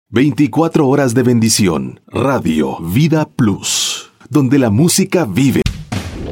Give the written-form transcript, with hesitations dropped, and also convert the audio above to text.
24 horas de bendición. Radio Vida Plus, donde la música vive.